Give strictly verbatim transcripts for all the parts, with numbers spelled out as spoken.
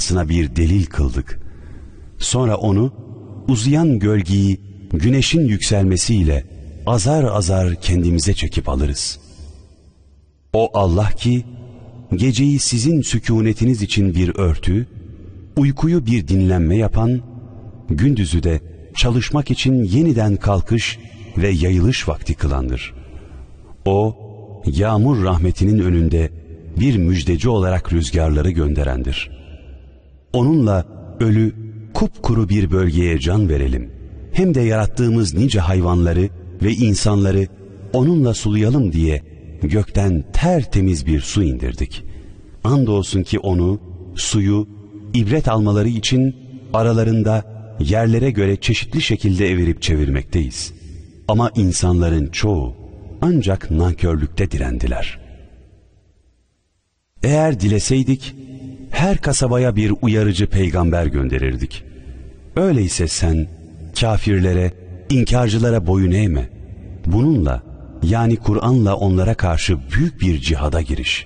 olmasına bir delil kıldık. Sonra onu uzayan gölgeyi güneşin yükselmesiyle azar azar kendimize çekip alırız. O Allah ki geceyi sizin sükunetiniz için bir örtü, uykuyu bir dinlenme yapan, gündüzü de çalışmak için yeniden kalkış ve yayılış vakti kılandır. O, yağmur rahmetinin önünde bir müjdeci olarak rüzgarları gönderendir. Onunla ölü, kupkuru bir bölgeye can verelim. Hem de yarattığımız nice hayvanları ve insanları onunla sulayalım diye gökten tertemiz bir su indirdik. Andolsun ki onu, suyu, ibret almaları için aralarında yerlere göre çeşitli şekilde evirip çevirmekteyiz. Ama insanların çoğu ancak nankörlükte direndiler. Eğer dileseydik, her kasabaya bir uyarıcı peygamber gönderirdik. Öyleyse sen, kafirlere, inkarcılara boyun eğme. Bununla, yani Kur'an'la onlara karşı büyük bir cihada giriş.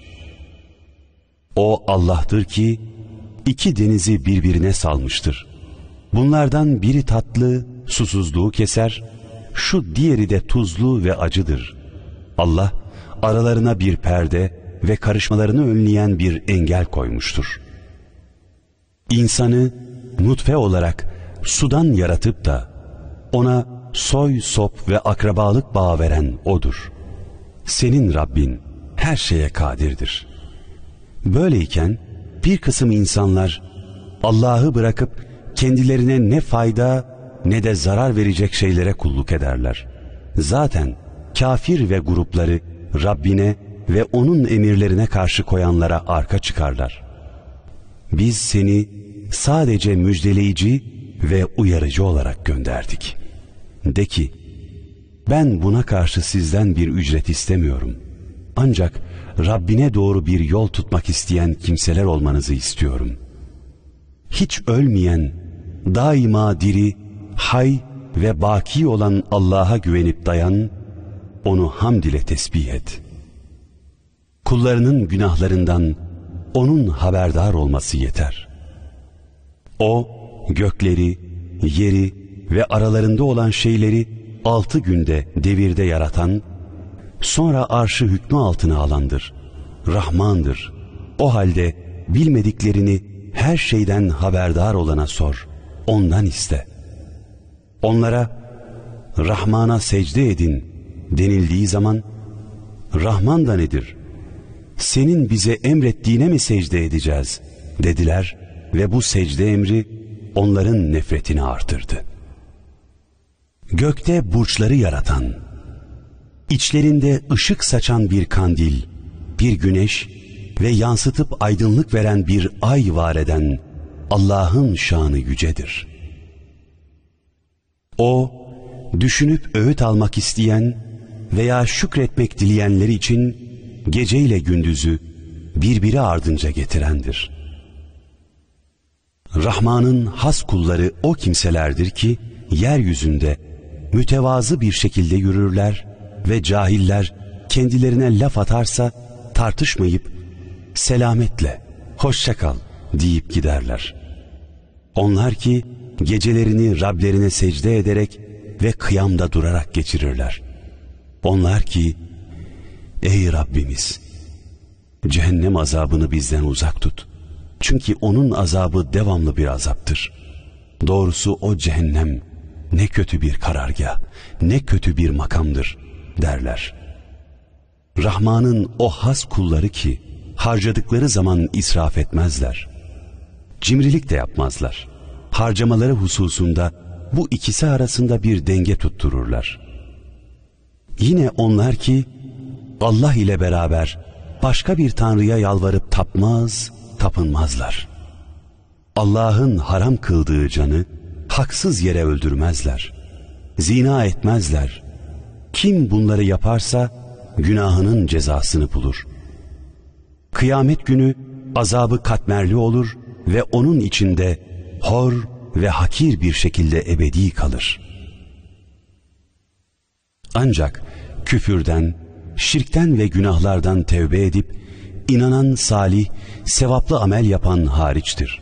O Allah'tır ki, iki denizi birbirine salmıştır. Bunlardan biri tatlı, susuzluğu keser, şu diğeri de tuzlu ve acıdır. Allah, aralarına bir perde ve karışmalarını önleyen bir engel koymuştur. İnsanı nutfe olarak sudan yaratıp da ona soy, sop ve akrabalık bağı veren O'dur. Senin Rabbin her şeye kadirdir. Böyleyken bir kısım insanlar Allah'ı bırakıp kendilerine ne fayda ne de zarar verecek şeylere kulluk ederler. Zaten kafir ve grupları Rabbine ve onun emirlerine karşı koyanlara arka çıkarlar. Biz seni sadece müjdeleyici ve uyarıcı olarak gönderdik. De ki, ben buna karşı sizden bir ücret istemiyorum. Ancak Rabbine doğru bir yol tutmak isteyen kimseler olmanızı istiyorum. Hiç ölmeyen, daima diri, hay ve baki olan Allah'a güvenip dayan, onu hamd ile tesbih et. Kullarının günahlarından onun haberdar olması yeter. O, gökleri, yeri ve aralarında olan şeyleri altı günde devirde yaratan, sonra arşı hükmü altına alandır. Rahmandır. O halde bilmediklerini her şeyden haberdar olana sor, ondan iste. Onlara Rahman'a secde edin denildiği zaman, Rahman da nedir? Senin bize emrettiğine mi secde edeceğiz dediler ve bu secde emri onların nefretini artırdı. Gökte burçları yaratan, içlerinde ışık saçan bir kandil, bir güneş ve yansıtıp aydınlık veren bir ay var eden Allah'ın şanı yücedir. O, düşünüp öğüt almak isteyen veya şükretmek dileyenler için geceyle gündüzü birbiri ardınca getirendir. Rahman'ın has kulları o kimselerdir ki yeryüzünde mütevazı bir şekilde yürürler ve cahiller kendilerine laf atarsa tartışmayıp selametle, hoşça kal deyip giderler. Onlar ki gecelerini Rablerine secde ederek ve kıyamda durarak geçirirler. Onlar ki, ey Rabbimiz, cehennem azabını bizden uzak tut. Çünkü onun azabı devamlı bir azaptır. Doğrusu o cehennem ne kötü bir karargah, ne kötü bir makamdır derler. Rahman'ın o has kulları ki harcadıkları zaman israf etmezler. Cimrilik de yapmazlar. Harcamaları hususunda bu ikisi arasında bir denge tuttururlar. Yine onlar ki Allah ile beraber başka bir tanrıya yalvarıp tapmaz, tapınmazlar. Allah'ın haram kıldığı canı haksız yere öldürmezler. Zina etmezler. Kim bunları yaparsa günahının cezasını bulur. Kıyamet günü azabı katmerli olur ve onun içinde hor ve hakir bir şekilde ebedi kalır. Ancak küfürden, şirkten ve günahlardan tevbe edip inanan salih, sevaplı amel yapan hariçtir.